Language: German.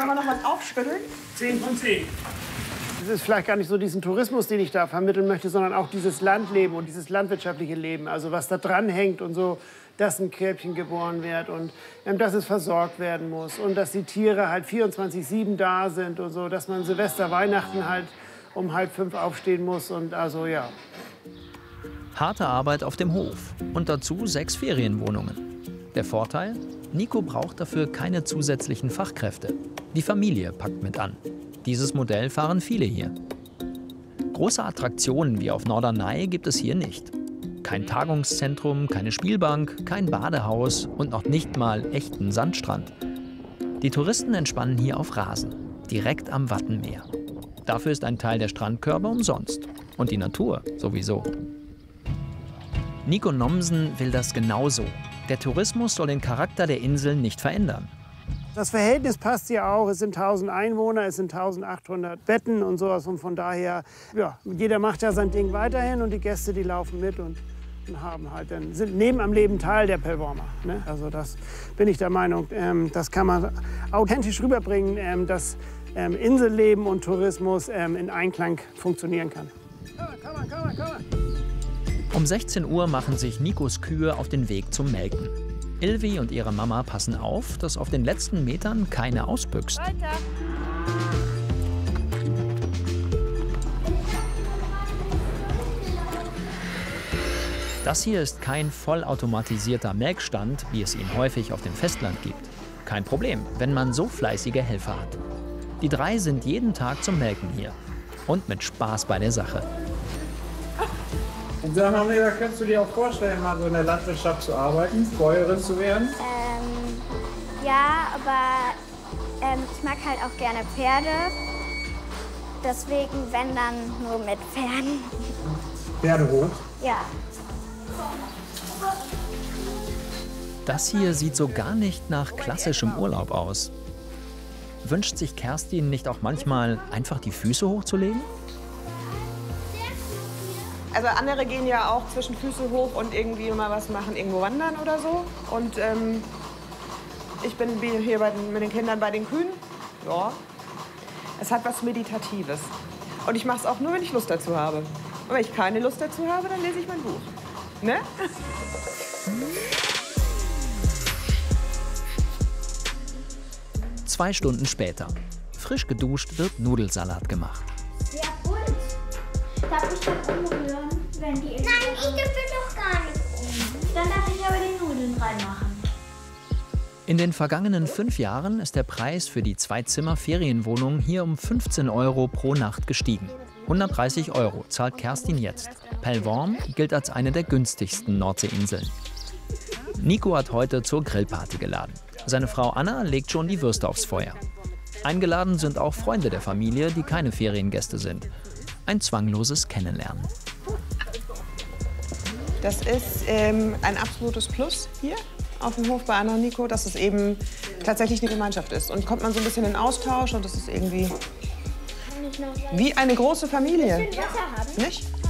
Sollen wir noch was aufschütteln? 10 von 10. Es ist vielleicht gar nicht so diesen Tourismus, den ich da vermitteln möchte, sondern auch dieses Landleben und dieses landwirtschaftliche Leben. Also was da dran hängt und so, dass ein Kälbchen geboren wird und dass es versorgt werden muss und dass die Tiere halt 24/7 da sind und so, dass man Silvester, Weihnachten halt um 4:30 aufstehen muss und also ja. Harte Arbeit auf dem Hof und dazu 6 Ferienwohnungen. Der Vorteil? Nico braucht dafür keine zusätzlichen Fachkräfte. Die Familie packt mit an. Dieses Modell fahren viele hier. Große Attraktionen wie auf Norderney gibt es hier nicht. Kein Tagungszentrum, keine Spielbank, kein Badehaus und noch nicht mal echten Sandstrand. Die Touristen entspannen hier auf Rasen, direkt am Wattenmeer. Dafür ist ein Teil der Strandkörbe umsonst. Und die Natur sowieso. Nico Nomsen will das genauso. Der Tourismus soll den Charakter der Insel nicht verändern. Das Verhältnis passt hier auch. Es sind 1000 Einwohner, es sind 1800 Betten und sowas. Und von daher, ja, jeder macht ja sein Ding weiterhin und die Gäste, die laufen mit und haben halt dann, sind neben am Leben Teil der Pellwormer. Ne? Also das bin ich der Meinung, das kann man authentisch rüberbringen, dass Inselleben und Tourismus in Einklang funktionieren kann. Komm mal. Um 16 Uhr machen sich Nikos Kühe auf den Weg zum Melken. Ilvi und ihre Mama passen auf, dass auf den letzten Metern keine ausbüchst. Weiter. Das hier ist kein vollautomatisierter Melkstand, wie es ihn häufig auf dem Festland gibt. Kein Problem, wenn man so fleißige Helfer hat. Die 3 sind jeden Tag zum Melken hier. Und mit Spaß bei der Sache. Und sag mal, kannst du dir auch vorstellen, mal so in der Landwirtschaft zu arbeiten, Bäuerin zu werden? Ja, aber ich mag halt auch gerne Pferde. Deswegen, wenn dann nur mit Pferden. Pferdehof? Ja. Das hier sieht so gar nicht nach klassischem Urlaub aus. Wünscht sich Kerstin nicht auch manchmal, einfach die Füße hochzulegen? Also andere gehen ja auch zwischen Füße hoch und irgendwie mal was machen, irgendwo wandern oder so. Und ich bin hier mit den Kindern bei den Kühen. Ja, es hat was Meditatives. Und ich mache es auch nur, wenn ich Lust dazu habe. Und wenn ich keine Lust dazu habe, dann lese ich mein Buch. Ne? Zwei Stunden später. Frisch geduscht wird Nudelsalat gemacht. Sehr gut. Darf ich dann umrühren, wenn die... Nein, ich dürfte doch gar nicht umrühren. Dann darf ich aber die Nudeln reinmachen. In den vergangenen 5 Jahren ist der Preis für die 2-Zimmer-Ferienwohnung hier um 15 € pro Nacht gestiegen. 130 € zahlt Kerstin jetzt. Pellworm gilt als eine der günstigsten Nordseeinseln. Nico hat heute zur Grillparty geladen. Seine Frau Anna legt schon die Würste aufs Feuer. Eingeladen sind auch Freunde der Familie, die keine Feriengäste sind. Ein zwangloses Kennenlernen. Das ist ein absolutes Plus hier auf dem Hof bei Anna und Nico, dass es eben tatsächlich eine Gemeinschaft ist. Und kommt man so ein bisschen in Austausch und das ist irgendwie wie eine große Familie. Nicht?